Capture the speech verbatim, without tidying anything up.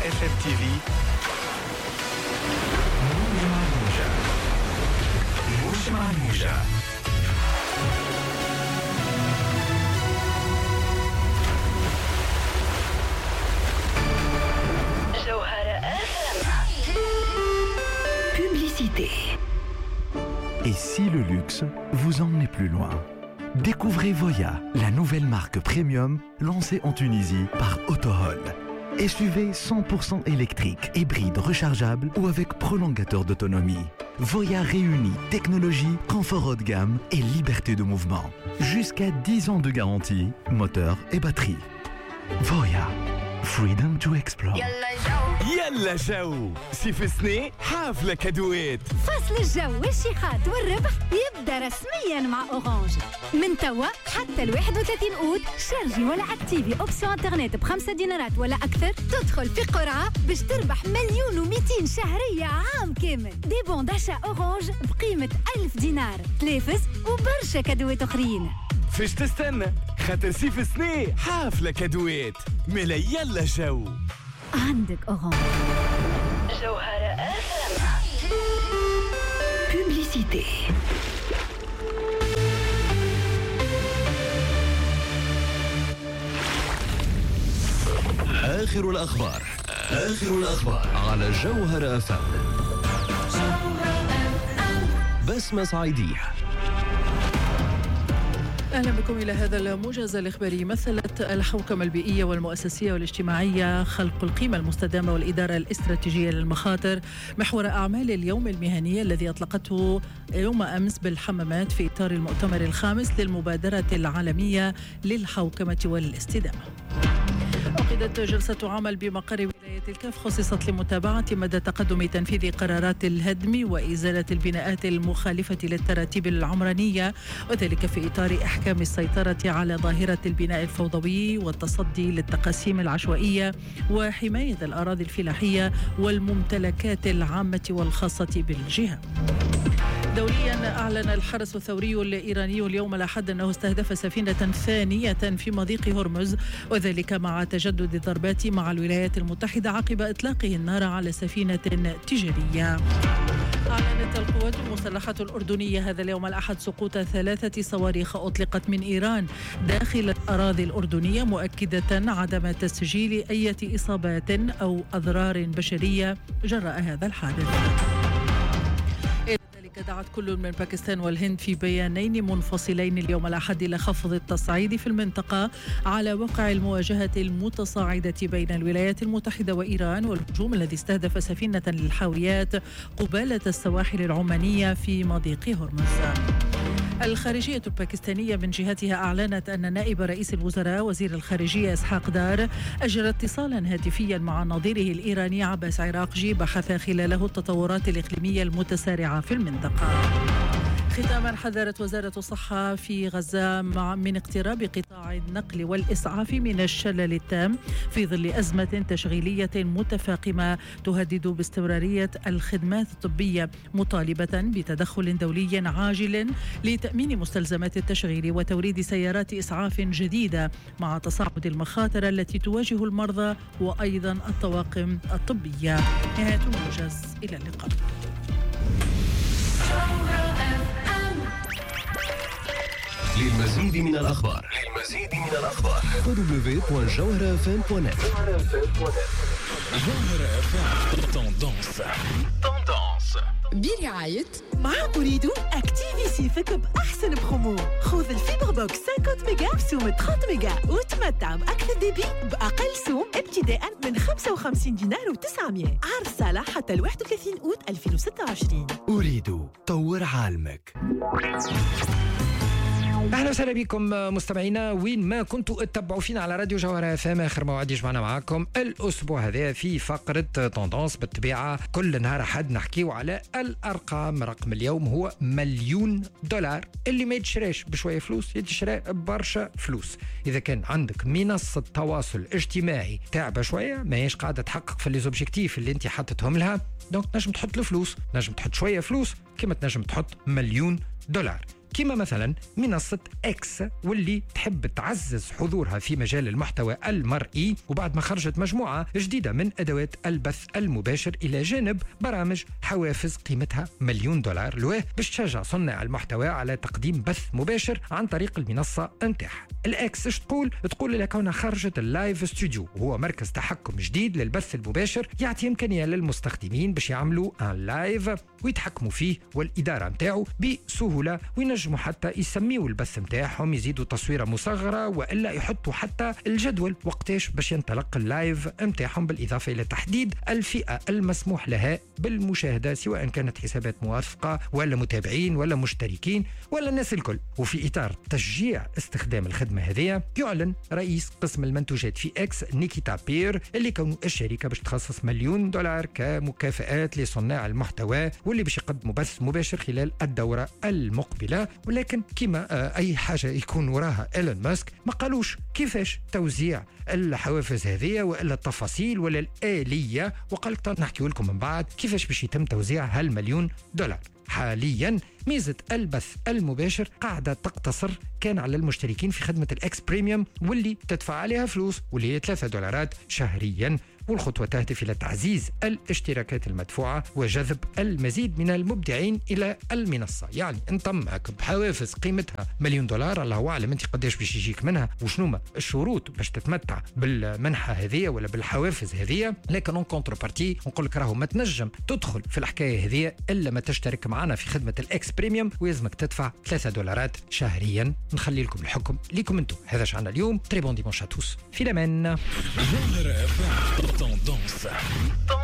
اف ام تي في موج مع الموجة. موج مع الموجة. Publicité. Et si le luxe vous emmenait plus loin? Découvrez Voya, la nouvelle marque premium lancée en Tunisie par Autohol. S U V cent pour cent électrique, hybride rechargeable ou avec prolongateur d'autonomie. Voya réunit technologie, confort haut de gamme et liberté de mouvement. Jusqu'à dix ans de garantie, moteur et batterie. Voya, freedom to explore. يلا جو سيف سني حافلة كادوات. فصل الجو والشيخات والربح يبدأ رسميا مع أورانج من توا حتى الواحد وثلاثين أوت. شارجي ولا اكتيفي أوبسيون انترنت بخمسة دينارات ولا أكثر، تدخل في قرعة باش تربح مليون ومئتين شهرية عام كامل. دي بون داشا أورانج بقيمة ألف دينار، تلافز وبرشا كادوات أخرين. فيش تستنى خاطر سيف سني حافلة كادوات. ملا يلا جو عندك أورانج. جوهرة أف ام. Publicité. آخر الأخبار آخر الأخبار على جوهرة أف ام. بسمة صعيدية. أهلا بكم إلى هذا الموجز الإخباري. مثلت الحوكمة البيئية والمؤسسية والاجتماعية خلق القيمة المستدامة والإدارة الاستراتيجية للمخاطر محور أعمال اليوم المهني الذي أطلقته يوم أمس بالحمامات في إطار المؤتمر الخامس للمبادرة العالمية للحوكمة والاستدامة. عقدت جلسة عمل بمقر ولاية الكاف خصصت لمتابعة مدى تقدم تنفيذ قرارات الهدم وإزالة البناءات المخالفة للتراتيب العمرانية، وذلك في إطار إحكام السيطرة على ظاهرة البناء الفوضوي والتصدي للتقاسيم العشوائية وحماية الأراضي الفلاحية والممتلكات العامة والخاصة بالجهة. دوليا أعلن الحرس الثوري الإيراني اليوم الأحد أنه استهدف سفينة ثانية في مضيق هرمز، وذلك مع تجدد الضربات مع الولايات المتحدة عقب إطلاقه النار على سفينة تجارية. أعلنت القوات المسلحة الأردنية هذا اليوم الأحد سقوط ثلاثة صواريخ أطلقت من إيران داخل الأراضي الأردنية، مؤكدة عدم تسجيل أي إصابات أو أضرار بشرية جراء هذا الحادث. دعت كل من باكستان والهند في بيانين منفصلين اليوم الأحد إلى خفض التصعيد في المنطقة على وقع المواجهة المتصاعدة بين الولايات المتحدة وإيران والهجوم الذي استهدف سفينة للحاويات قبالة السواحل العمانية في مضيق هرمز. الخارجية الباكستانية من جهتها أعلنت أن نائب رئيس الوزراء وزير الخارجية إسحاق دار أجرى اتصالا هاتفيا مع نظيره الإيراني عباس عراقجي بحث خلاله التطورات الإقليمية المتسارعة في المنطقة. ختاما، حذرت وزارة الصحة في غزة من اقتراب قطاع النقل والإسعاف من الشلل التام في ظل أزمة تشغيلية متفاقمة تهدد باستمرارية الخدمات الطبية، مطالبة بتدخل دولي عاجل لتأمين مستلزمات التشغيل وتوريد سيارات إسعاف جديدة مع تصاعد المخاطر التي تواجه المرضى وأيضا الطواقم الطبية. نهاية الموجز، إلى اللقاء. للمزيد من الأخبار للمزيد من الأخبار دبليو دبليو دوت جوهرة اف ام دوت نت. جوهرة اف ام. تندنس تندنس برعاية مع أريد أكتيفي سيفك بأحسن برومو. خذ الفيبر بوكس خمسين ميجا بسوم ثلاثين ميجا وتمتع بأكثر ديبي بأقل سوم ابتداء من خمسة وخمسين دينار وتسعمية. عرض صالح حتى الواحد وثلاثين أوت ألفين وستة وعشرين. أريد طور عالمك. اهلا وسهلا بكم مستمعينا وين ما كنتوا تتبعوا فينا على راديو جوهرة اف ام. اخر موعد يجمعنا معاكم الاسبوع هذا في فقره تندنس. بالطبيعه كل نهار حد نحكيو على الارقام. رقم اليوم هو مليون دولار اللي ما يتشراش بشويه فلوس، يتشرى برشا فلوس. اذا كان عندك منصه تواصل اجتماعي تعبه شويه ماهيش قاعده تحقق في ليزوبجيكتيف اللي انت حطتهم لها، دونك تنجم تحط الفلوس، تنجم تحط شويه فلوس كما تنجم تحط مليون دولار. كما مثلا منصة إكس واللي تحب تعزز حضورها في مجال المحتوى المرئي، وبعد ما خرجت مجموعة جديدة من أدوات البث المباشر إلى جانب برامج حوافز قيمتها مليون دولار لواه باش تشجع صناع المحتوى على تقديم بث مباشر عن طريق المنصة نتاعها. الإكس ايش تقول؟ تقول لكونها خرجت اللايف ستوديو، وهو مركز تحكم جديد للبث المباشر يعطي إمكانية للمستخدمين باش يعملوا ان لايف ويتحكموا فيه والإدارة متاعه بسهولة، وينجموا حتى يسميوا البث متاعهم، يزيدوا تصويرة مصغرة وإلا يحطوا حتى الجدول وقتاش باش ينطلق اللايف متاعهم، بالإضافة إلى تحديد الفئة المسموح لها بالمشاهدة سواء كانت حسابات موثقة ولا متابعين ولا مشتركين ولا الناس الكل. وفي إطار تشجيع استخدام الخدمة هذه يعلن رئيس قسم المنتوجات في إكس نيكيتا بير اللي كانوا الشركة باش تخصص مليون دولار كمكافآت لصناع المحتوى واللي باش يقدموا بث مباشر خلال الدورة المقبلة. ولكن كما أي حاجة يكون وراها إيلون ماسك ما قالوش كيفاش توزيع الحوافز هذه وإلا التفاصيل ولا الآلية، وقلت نحكي لكم من بعد كيفاش باش يتم توزيع هالمليون دولار. حاليا ميزة البث المباشر قاعدة تقتصر كان على المشتركين في خدمة الإكس بريميوم واللي تدفع عليها فلوس واللي هي ثلاثة دولارات شهريا، والخطوة تهدف إلى تعزيز الاشتراكات المدفوعة وجذب المزيد من المبدعين إلى المنصة. يعني انت معك بحوافز قيمتها مليون دولار، الله أعلم انت قداش باش يجيك منها وشنو الشروط باش تتمتع بالمنحة هذه ولا بالحوافز هذه، لكن اون كونتر بارتي نقول لك راهو ما تنجم تدخل في الحكاية هذه إلا ما تشترك معنا في خدمة الإكس بريميوم ويلزمك تدفع ثلاثة دولارات شهريا. نخلي لكم الحكم ليكم انتم. هذا شعنا اليوم. تري بون ديمونش ا توس. في الأمان. Tendance.